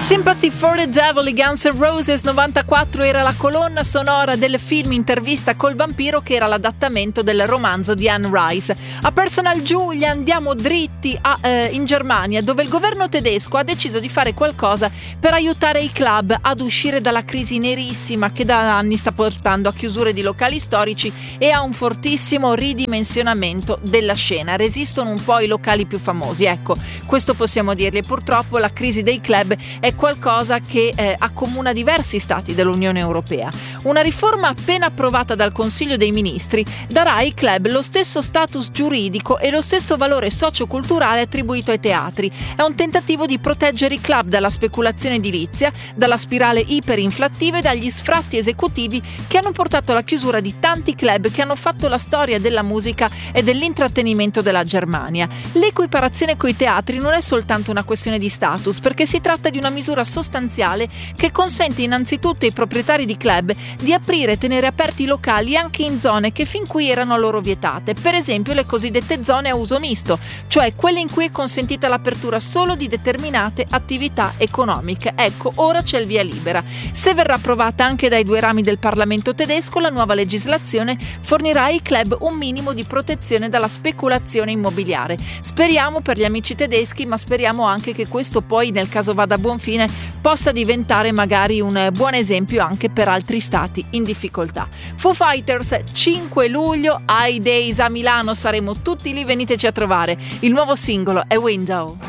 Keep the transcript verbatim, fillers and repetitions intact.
Sympathy for the Devil, i Guns N' Roses. Novantaquattro era la colonna sonora del film Intervista col vampiro, che era l'adattamento del romanzo di Anne Rice. A Personal Julia andiamo dritti a, eh, in Germania, dove il governo tedesco ha deciso di fare qualcosa per aiutare i club ad uscire dalla crisi nerissima che da anni sta portando a chiusure di locali storici e a un fortissimo ridimensionamento della scena. Resistono un po' i locali più famosi, ecco, questo possiamo dirli. Purtroppo la crisi dei club è qualcosa che eh, accomuna diversi stati dell'Unione Europea. Una riforma appena approvata dal Consiglio dei Ministri darà ai club lo stesso status giuridico e lo stesso valore socioculturale attribuito ai teatri. È un tentativo di proteggere i club dalla speculazione edilizia, dalla spirale iperinflattiva e dagli sfratti esecutivi che hanno portato alla chiusura di tanti club che hanno fatto la storia della musica e dell'intrattenimento della Germania. L'equiparazione coi teatri non è soltanto una questione di status, perché si tratta di una misura sostanziale che consente innanzitutto ai proprietari di club di aprire e tenere aperti i locali anche in zone che fin qui erano a loro vietate, per esempio le cosiddette zone a uso misto, cioè quelle in cui è consentita l'apertura solo di determinate attività economiche. Ecco, ora c'è il via libera. Se verrà approvata anche dai due rami del Parlamento tedesco, la nuova legislazione fornirà ai club un minimo di protezione dalla speculazione immobiliare. Speriamo per gli amici tedeschi, ma speriamo anche che questo poi, nel caso vada a buon fine, possa diventare magari un buon esempio anche per altri stati in difficoltà. Foo Fighters, cinque luglio, High Days a Milano, saremo tutti lì, veniteci a trovare. Il nuovo singolo è Window.